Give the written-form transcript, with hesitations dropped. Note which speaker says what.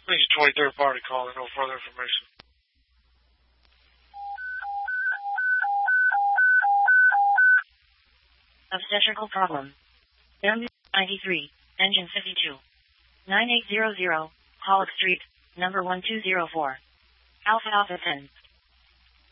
Speaker 1: Please 23rd party caller, no further information.
Speaker 2: Obstetrical problem. M93, engine 52. 9800, Pollock Street, number 1204. Alpha Alpha 10.